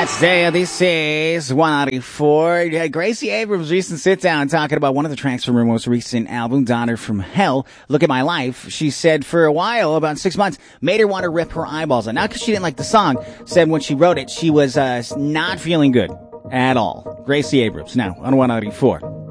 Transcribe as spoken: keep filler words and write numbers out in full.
Wednesday, this is one ninety-four. Yeah, Gracie Abrams' recent sit-down talking about one of the tracks from her most recent album, Daughter from Hell, Look at My Life. She said for a while, about six months, made her want to rip her eyeballs out. Not because she didn't like the song, said when she wrote it, she was uh, not feeling good at all. Gracie Abrams, now on one ninety-four.